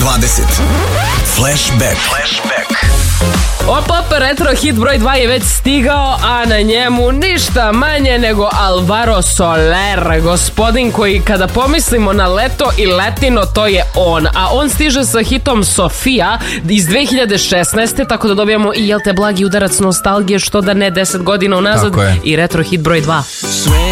20. Flashback. Op, retro hit broj 2 je već stigao, a na njemu ništa manje nego Alvaro Soler, gospodin koji kada pomislimo na leto i letino, to je on. A on stiže sa hitom Sofia iz 2016. Tako da dobijamo i, jel te, blagi udarac nostalgije, što da ne, 10 godina unazad, i retro hit broj 2.